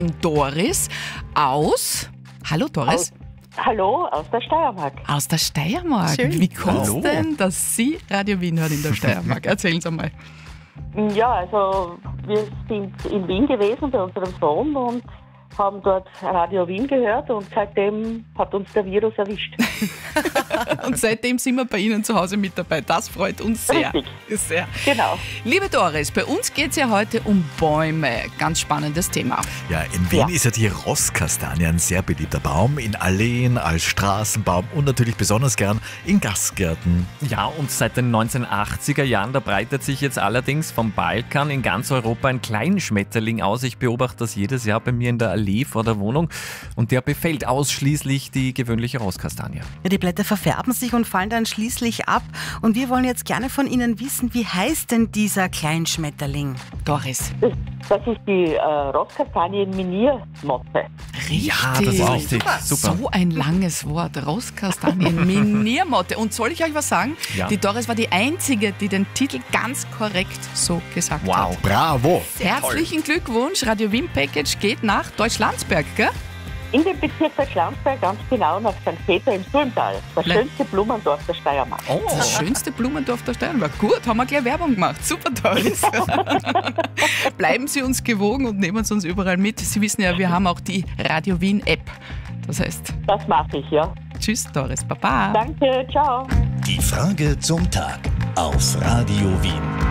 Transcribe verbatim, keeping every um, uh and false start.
Doris aus... Hallo Doris. Aus, hallo, aus der Steiermark. Aus der Steiermark. Schön. Wie kommt es Hallo. denn, dass Sie Radio Wien hören in der Steiermark? Erzählen Sie mal. Ja, also wir sind in Wien gewesen bei unserem Sohn und haben dort Radio Wien gehört und seitdem hat uns der Virus erwischt. Und seitdem sind wir bei Ihnen zu Hause mit dabei. Das freut uns sehr. Richtig. sehr. Genau. Liebe Doris, bei uns geht es ja heute um Bäume. Ganz spannendes Thema. Ja, in Wien Ja. ist ja die Rosskastanie ein sehr beliebter Baum. In Alleen, als Straßenbaum und natürlich besonders gern in Gastgärten. Ja, und seit den neunzehnhundertachtziger Jahren, da breitet sich jetzt allerdings vom Balkan in ganz Europa ein Kleinschmetterling aus. Ich beobachte das jedes Jahr bei mir in der Allee vor der Wohnung und der befällt ausschließlich die gewöhnliche Rosskastanie. Ja, die Blätter verfärben sich und fallen dann schließlich ab. Und wir wollen jetzt gerne von Ihnen wissen, wie heißt denn dieser Kleinschmetterling? Doris. Das, das ist die äh, Rosskastanien-Miniermotte. Richtig. Ja, das ist richtig. Super. So ein langes Wort. Rosskastanien, Miniermotte. Und soll ich euch was sagen? Ja. Die Doris war die Einzige, die den Titel ganz korrekt so gesagt Wow. hat. Bravo! Herzlichen Glückwunsch. Radio Wien Package geht nach Deutschlandsberg, gell? In dem Bezirk Deutschlandsberg, ganz genau nach Sankt Peter im Sulmtal. Das Le- schönste Blumendorf der Steiermark. Oh. Das schönste Blumendorf der Steiermark. Gut, haben wir gleich Werbung gemacht. Super, Doris. Bleiben Sie uns gewogen und nehmen Sie uns überall mit. Sie wissen ja, wir haben auch die Radio Wien App. Das heißt, Das mache ich, ja. tschüss, Doris. Baba. Danke, ciao. Die Frage zum Tag auf Radio Wien.